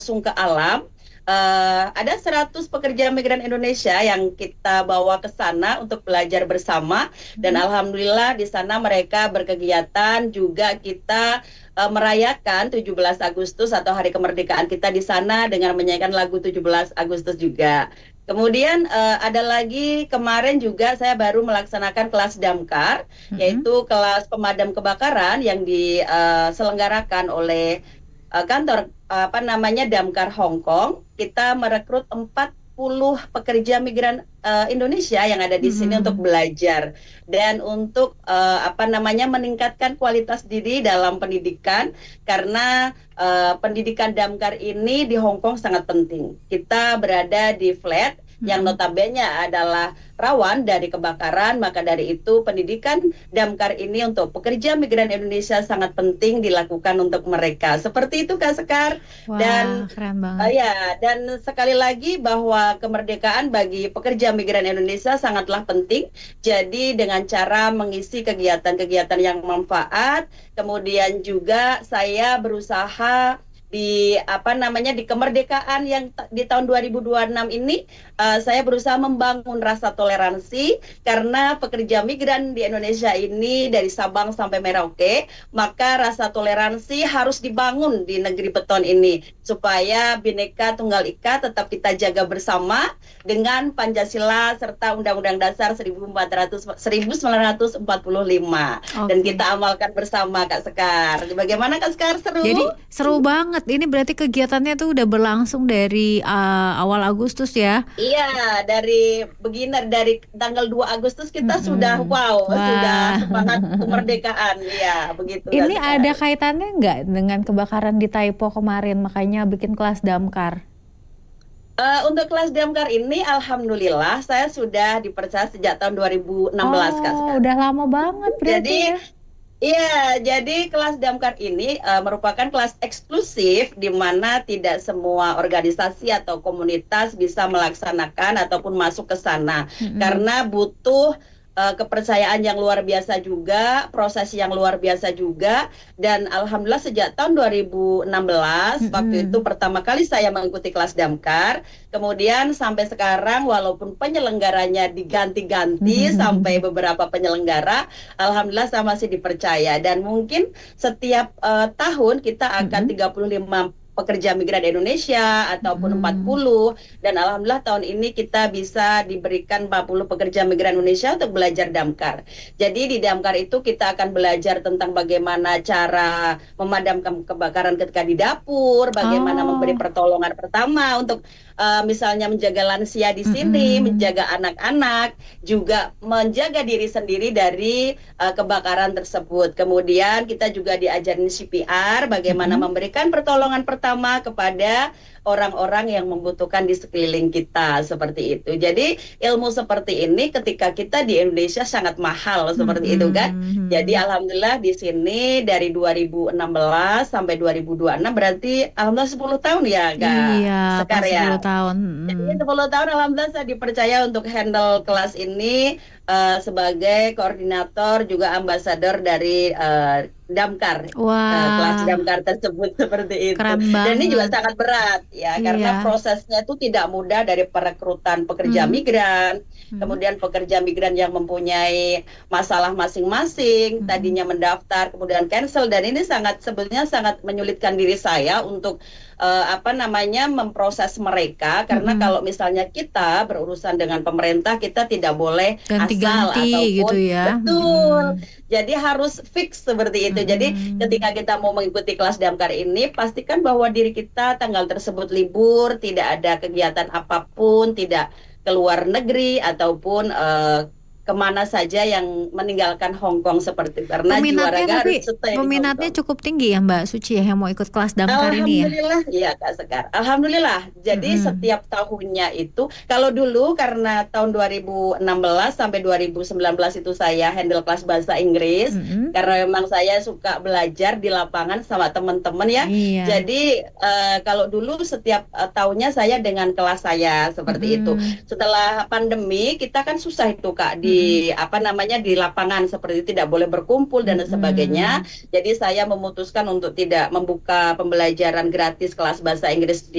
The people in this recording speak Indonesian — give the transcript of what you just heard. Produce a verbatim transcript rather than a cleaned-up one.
langsung ke alam. Uh, ada seratus pekerja migran Indonesia yang kita bawa ke sana untuk belajar bersama, dan Hmm. alhamdulillah di sana mereka berkegiatan juga. Kita uh, merayakan tujuh belas Agustus atau hari kemerdekaan kita di sana dengan menyanyikan lagu tujuh belas Agustus juga. Kemudian uh, ada lagi kemarin juga saya baru melaksanakan kelas damkar, Hmm. yaitu kelas pemadam kebakaran yang diselenggarakan oleh uh, kantor uh, apa namanya Damkar Hong Kong. Kita merekrut empat puluh pekerja migran uh, Indonesia yang ada di sini untuk Hmm. belajar dan untuk uh, apa namanya meningkatkan kualitas diri dalam pendidikan, karena uh, pendidikan damkar ini di Hong Kong sangat penting. Kita berada di flat yang Hmm. notabene adalah rawan dari kebakaran, maka dari itu pendidikan damkar ini untuk pekerja migran Indonesia sangat penting dilakukan untuk mereka. Seperti itu Kak Sekar. Wah, Dan keren uh, banget. ya, dan sekali lagi bahwa kemerdekaan bagi pekerja migran Indonesia sangatlah penting. Jadi dengan cara mengisi kegiatan-kegiatan yang manfaat, kemudian juga saya berusaha di apa namanya di kemerdekaan yang di tahun dua ribu dua puluh enam ini, uh, saya berusaha membangun rasa toleransi, karena pekerja migran di Indonesia ini dari Sabang sampai Merauke, maka rasa toleransi harus dibangun di negeri beton ini supaya Bhinneka Tunggal Ika tetap kita jaga bersama dengan Pancasila serta Undang-Undang Dasar seribu sembilan ratus empat puluh lima, dan Oke. kita amalkan bersama Kak Sekar. Bagaimana Kak Sekar, seru? Jadi seru banget. Ini berarti kegiatannya tuh udah berlangsung dari uh, awal Agustus ya? Iya, dari beginner dari tanggal dua Agustus kita sudah Mm-mm. wow, sudah Wah. semangat kemerdekaan. Iya, begitu Kak Ini Sekar. ada kaitannya nggak dengan kebakaran di Taipo kemarin, makanya bikin kelas damkar? Uh, untuk kelas damkar ini, alhamdulillah saya sudah dipercaya sejak tahun dua ribu enam belas Kak Oh, Sekar. udah lama banget berarti Jadi ya? iya, jadi kelas damkar ini uh, merupakan kelas eksklusif di mana tidak semua organisasi atau komunitas bisa melaksanakan ataupun masuk ke sana, Mm-mm. karena butuh uh, kepercayaan yang luar biasa juga, proses yang luar biasa juga. Dan alhamdulillah sejak tahun dua ribu enam belas waktu itu Mm-mm. pertama kali saya mengikuti kelas damkar. Kemudian sampai sekarang walaupun penyelenggaranya diganti-ganti sampai beberapa penyelenggara, alhamdulillah saya masih dipercaya, dan mungkin setiap uh, tahun kita akan Mm-mm. tiga puluh lima pekerja migran Indonesia ataupun empat Mm-mm. puluh, dan alhamdulillah tahun ini kita bisa diberikan empat puluh pekerja migran Indonesia untuk belajar damkar. Jadi di damkar itu kita akan belajar tentang bagaimana cara memadamkan kebakaran ketika di dapur, bagaimana memberi Oh. pertolongan pertama untuk uh, misalnya menjaga lansia di sini, Mm-mm. menjaga anak-anak, juga menjaga diri sendiri dari uh, kebakaran tersebut. Kemudian kita juga diajarin C P R, bagaimana Mm-mm. memberikan pertolongan pertama kepada orang-orang yang membutuhkan di sekeliling kita, seperti itu. Jadi ilmu seperti ini ketika kita di Indonesia sangat mahal, seperti itu kan. Jadi Mm-mm. alhamdulillah di sini dari dua ribu enam belas sampai dua ribu dua puluh enam, berarti alhamdulillah sepuluh tahun ya Kak Iya, Sekar pas sepuluh ya. tahun. Jadi Mm-mm. sepuluh tahun alhamdulillah saya dipercaya untuk handle kelas ini, uh, sebagai koordinator juga ambasador dari uh, Damkar, uh, kelas Wah, Damkar tersebut seperti itu. keren Dan ini juga banget. sangat berat ya, karena Iya. prosesnya itu tidak mudah, dari perekrutan pekerja Mm. migran, Mm. kemudian pekerja migran yang mempunyai masalah masing-masing, Mm-mm. tadinya mendaftar kemudian cancel, dan ini sangat sebetulnya sangat menyulitkan diri saya untuk uh, apa namanya memproses mereka, karena Mm-mm. kalau misalnya kita berurusan dengan pemerintah, kita tidak boleh asal Ganti-ganti gitu ataupun ya. betul. Mm-mm. Jadi harus fix seperti itu. Jadi Mm-mm. ketika kita mau mengikuti kelas damkar ini, pastikan bahwa diri kita tanggal tersebut libur, tidak ada kegiatan apapun, tidak keluar negeri ataupun uh, kemana saja yang meninggalkan Hong Kong, seperti karena jiwa Peminatnya raga harus tapi stay di Hong peminatnya Kong. cukup tinggi ya Mbak Suci ya yang mau ikut kelas damkar ini ya. Alhamdulillah, iya Kak Sekar. Alhamdulillah. Jadi Mm-mm. setiap tahunnya itu, kalau dulu karena tahun dua ribu enam belas sampai dua ribu sembilan belas itu saya handle kelas bahasa Inggris, Mm-mm. karena memang saya suka belajar di lapangan sama teman-teman ya. Iya. Jadi eh, kalau dulu setiap eh, tahunnya saya dengan kelas saya seperti itu. Mm-mm. Setelah pandemi kita kan susah itu Kak di di apa namanya di lapangan seperti tidak boleh berkumpul dan sebagainya. Jadi saya memutuskan untuk tidak membuka pembelajaran gratis kelas bahasa Inggris di